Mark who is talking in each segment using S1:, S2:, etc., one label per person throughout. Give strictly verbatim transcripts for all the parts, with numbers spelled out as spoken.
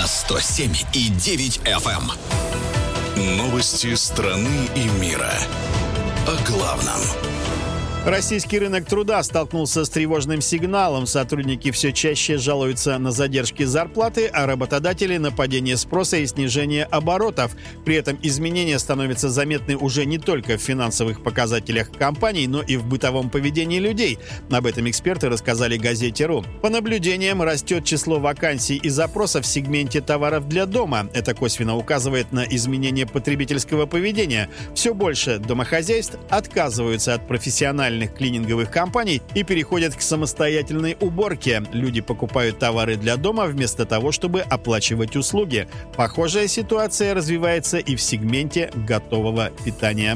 S1: на сто семь и девять эф эм. Новости страны и мира. О главном.
S2: Российский рынок труда столкнулся с тревожным сигналом. Сотрудники все чаще жалуются на задержки зарплаты, а работодатели на падение спроса и снижение оборотов. При этом изменения становятся заметны уже не только в финансовых показателях компаний, но и в бытовом поведении людей. Об этом эксперты рассказали газете РУ. По наблюдениям, растет число вакансий и запросов в сегменте товаров для дома. Это косвенно указывает на изменение потребительского поведения. Все больше домохозяйств отказываются от профессиональных клининговых компаний и переходят к самостоятельной уборке. Люди покупают товары для дома вместо того, чтобы оплачивать услуги. Похожая ситуация развивается и в сегменте готового питания.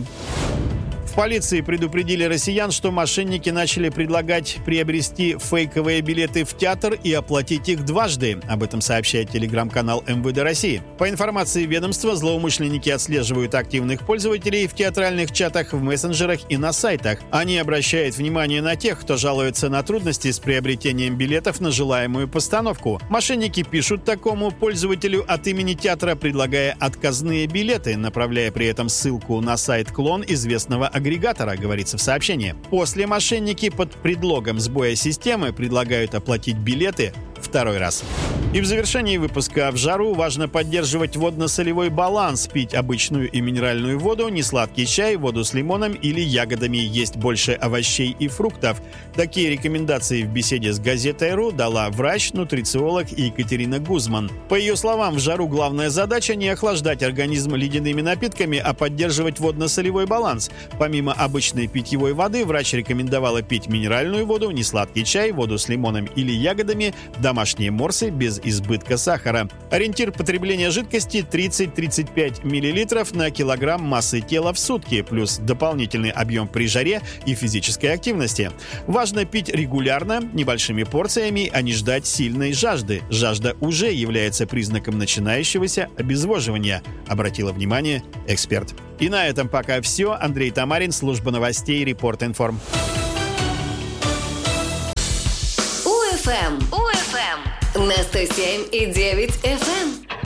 S2: В полиции предупредили россиян, что мошенники начали предлагать приобрести фейковые билеты в театр и оплатить их дважды. Об этом сообщает телеграм-канал эм вэ дэ России. По информации ведомства, злоумышленники отслеживают активных пользователей в театральных чатах, в мессенджерах и на сайтах. Они обращают внимание на тех, кто жалуется на трудности с приобретением билетов на желаемую постановку. Мошенники пишут такому пользователю от имени театра, предлагая отказные билеты, направляя при этом ссылку на сайт клон известного агрессора. агрегатора, говорится в сообщении. После мошенники под предлогом сбоя системы предлагают оплатить билеты второй раз. И в завершении выпуска в жару важно поддерживать водно-солевой баланс, пить обычную и минеральную воду, несладкий чай, воду с лимоном или ягодами, есть больше овощей и фруктов. Такие рекомендации в беседе с газетой РУ дала врач-нутрициолог Екатерина Гузман. По ее словам, в жару главная задача не охлаждать организм ледяными напитками, а поддерживать водно-солевой баланс. Помимо обычной питьевой воды, врач рекомендовала пить минеральную воду, несладкий чай, воду с лимоном или ягодами, домашние морсы без избытка сахара. Ориентир потребления жидкости тридцать-тридцать пять миллилитров на килограмм массы тела в сутки, плюс дополнительный объем при жаре и физической активности. Важно пить регулярно, небольшими порциями, а не ждать сильной жажды. Жажда уже является признаком начинающегося обезвоживания, обратила внимание эксперт. И на этом пока все. Андрей Тамарин, служба новостей, Репорт Информ.
S3: УФМ. УФМ. На сто семь и девять эф эм.